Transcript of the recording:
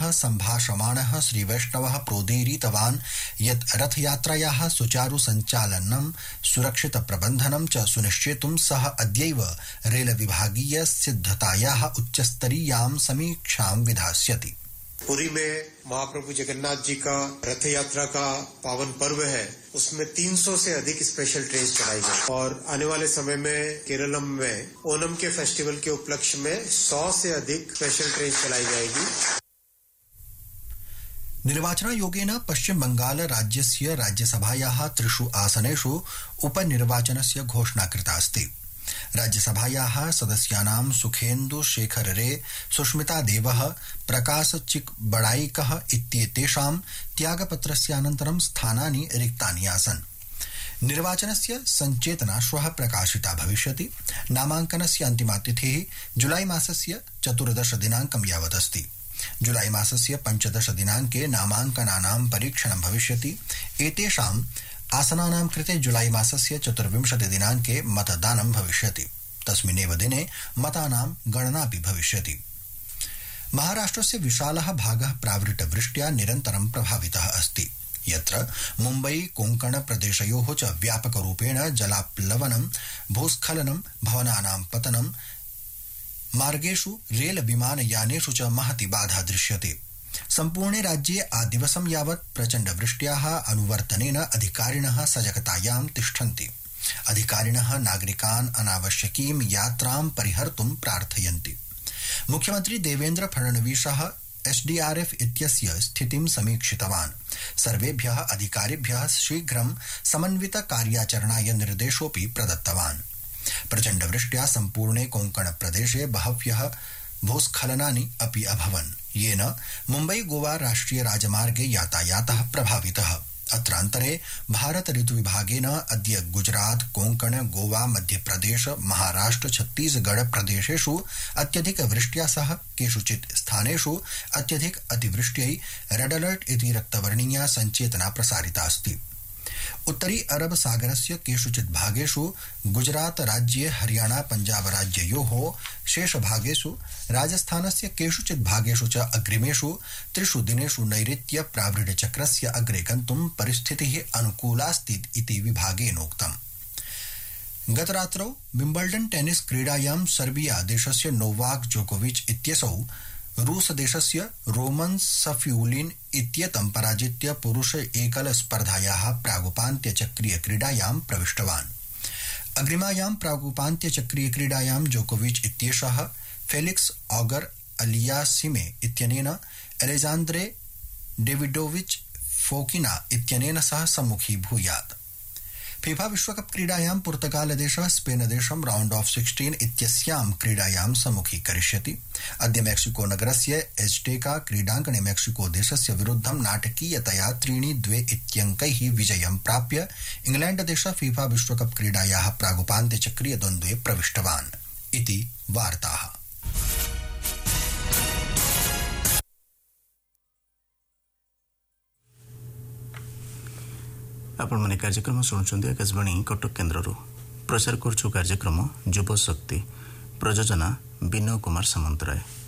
सम्भाषमाणः श्रीवैष्णवः प्रोदीरितवान् यत् रथयात्रायाः सुचारु सञ्चालनं सुरक्षित प्रबन्धनं च सुनिश्चेतुं सः अद्यैव रेलविभागीय सिद्धतायाः उच्चस्तरीयां समीक्षां विधास्यति। पुरी में महाप्रभु जगन्नाथ जी का रथ यात्रा का पावन पर्व है, उसमें 300 से अधिक स्पेशल ट्रेन चलाई गई और आने वाले समय में केरलम में ओणम के फेस्टिवल के उपलक्ष्य में 100 से अधिक स्पेशल ट्रेन चलाई जाएगी। निर्वाचनायोगेन पश्चिम बंगाल राज्यस्य राज्यसभायाः 3 आसनेषु उपनिर्वाचनस्य घोषणा कृता अस्ति। राज्यसभायाः सदस्यानां सुखेन्दु शेखर रे, सुष्मिता देवः, प्रकाश चिकबड़ाइकः इत्येतेषां त्यागपत्रस्यानन्तरं स्थानानि रिक्तानि आसन्। निर्वाचनस्य संचेतना श्वः प्रकाशिता भविष्यति। नामाङ्कनस्य अन्तिमा तिथिः जुलाई मासस्य 14 दिनाङ्कं यावत् अस्ति। जुलाई मासस्य 15 दिनाङ्के नामाङ्कनानां परीक्षणं भविष्यति। एतेषां आसनानां कृते जुलाई मासस्य 24 दिनाङ्के मतदानं भविष्यति। तस्मिन्नेव दिने मतानां गणनापि भविष्यति। महाराष्ट्रस्य विशालः भागः प्रावृतवृष्ट्या निरन्तरं प्रभावितः अस्ति, यत्र मुम्बई कोङ्कण प्रदेशयोः च व्यापकरूपेण जलाप्लवनं, भूस्खलनं, भवनानां पतनं, मार्गेषु रेल विमानयानेषु च महती बाधा दृश्यते। सम्पूर्णे राज्ये आदिवसं यावत् प्रचण्ड वृष्ट्याः अनुवर्तनेन अधिकारिणः सजगतायां तिष्ठन्ति। अधिकारिणः नागरिकान् अनावश्यकीं यात्रां परिहर्तुं प्रार्थयन्ति। मुख्यमन्त्री देवेन्द्र फडणवीसः SDRF इत्यस्य स्थितिं समीक्षितवान्। सर्वेभ्यः अधिकारिभ्यः शीघ्रं समन्वित कार्याचरणाय निर्देशोऽपि प्रदत्तवान्। प्रचण्डवृष्ट्या सम्पूर्णे कोङ्कण प्रदेशे बहव्यः भूस्खलनानि अपि अभवन्, येन मुम्बई गोवा राष्ट्रिय राजमार्गे यातायातः प्रभावितः। अत्रान्तरे भारत ऋतुविभागेन अद्य गुजरात, कोङ्कण, गोवा, मध्यप्रदेश, महाराष्ट्र, छत्तीसगढ़ प्रदेशेषु अत्यधिक वृष्ट्या सह केषुचित् स्थानेषु अत्यधिक अतिवृष्ट्यै रेड अलर्ट इति रक्तवर्णीया सञ्चेतना प्रसारिता अस्ति। उत्तरी अरब सागरस्य केषुचित् भागेषु गुजरात राज्ये, हरियाणा, पञ्जाब राज्ययोः शेषभागेषु, राजस्थानस्य केषुचित् भागेषु च अग्रिमेषु 3 दिनेषु नैऋत्य प्रावृढचक्रस्य अग्रे गन्तुं परिस्थितिः अनुकूलास्ति इति विभागेनोक्तम्। गतरात्रौ विम्बल्डन् टेनिस क्रीडायां सर्बिया देशस्य नोवाक जोकोविच इत्यसौ रूस देशस्य रोमन सफ्यूलिन इत्येतं पराजित्य पुरुष एकल स्पर्धायाः प्रागुपान्त्यचक्रीय क्रीडायां प्रविष्टवान्। अग्रिमायां प्रागुपान्त्यचक्रीय क्रीडायां जोकोविच इत्येषः फेलिक्स ऑगर अलियासिमे इत्यनेन एलेजान्द्रे डेविडोविच फोकिना इत्यनेन सह सम्मुखीभूयात्। फीफा विश्वकप क्रीडायां पुर्तगालदेशः स्पेनदेशं राउंड ऑफ 16 इत्यस्यां क्रीडायां सम्मुखीकरिष्यति। अद्य मेक्सिको नगरस्य एज्टेका क्रीडाङ्गणे मेक्सिको देशस्य विरुद्धं नाटकीयतया 3-2 इत्यङ्कैः विजयं प्राप्य इंग्लैंड देशः फीफा विश्वकप क्रीडायाः प्रागुपान्त्यचक्रीय द्वन्द्वे प्रविष्टवान् इति वार्ताः। आपण माने कार्यक्रम शुणुछन्ती आकाशवाणी कटक केन्द्रରୁ प्रचार करछु कार्यक्रम युव शक्ति प्रयोजना विनय कुमार सामंतराय।